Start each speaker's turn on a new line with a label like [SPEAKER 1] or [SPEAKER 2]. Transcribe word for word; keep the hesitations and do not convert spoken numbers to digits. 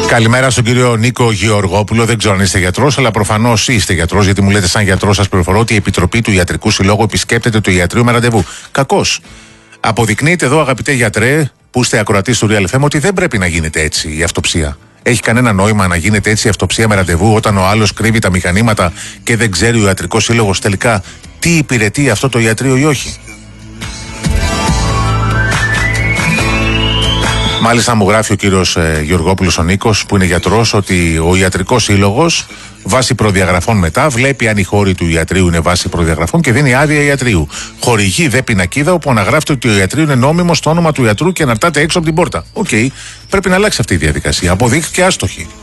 [SPEAKER 1] Καλημέρα στον κύριο Νίκο Γεωργόπουλο. Δεν ξέρω αν είστε γιατρός, αλλά προφανώς είστε γιατρός, γιατί μου λέτε σαν γιατρός, σας πληροφορώ ότι η Επιτροπή του Ιατρικού Συλλόγου επισκέπτεται το ιατρείο με ραντεβού. Κακώς. Αποδεικνύεται εδώ, αγαπητέ γιατρέ, που είστε ακροατής του Real εφ εμ, ότι δεν πρέπει να γίνεται έτσι η αυτοψία. Έχει κανένα νόημα να γίνεται έτσι η αυτοψία με ραντεβού, όταν ο άλλος κρύβει τα μηχανήματα και δεν ξέρει ο Ιατρικός Σύλλογος τελικά τι υπηρετεί αυτό το ιατρείο ή όχι. Μάλιστα μου γράφει ο κύριος ε, Γεωργόπουλος ο Νίκος, που είναι γιατρός, ότι ο Ιατρικός Σύλλογος βάσει προδιαγραφών μετά βλέπει αν η χώρη του ιατρείου είναι βάσει προδιαγραφών και δίνει άδεια ιατρείου. Χορηγεί δε πινακίδα όπου αναγράφεται ότι ο ιατρείο είναι νόμιμο στο όνομα του ιατρού και αναρτάται έξω από την πόρτα. Οκ, okay. Πρέπει να αλλάξει αυτή η διαδικασία. Αποδείχθηκε άστοχη.